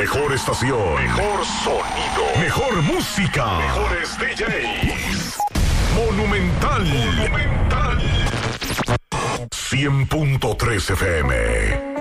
mejor estación. Mejor sonido. Mejor música. Mejores DJs. Monumental. 100.3 FM.